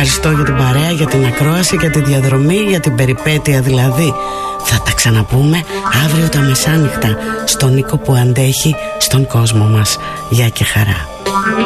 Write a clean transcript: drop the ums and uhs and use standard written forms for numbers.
ευχαριστώ για την παρέα, για την ακρόαση, για τη διαδρομή, για την περιπέτεια δηλαδή. Θα τα ξαναπούμε αύριο τα μεσάνυχτα στον Νίκο που αντέχει στον κόσμο μας. Γεια και χαρά.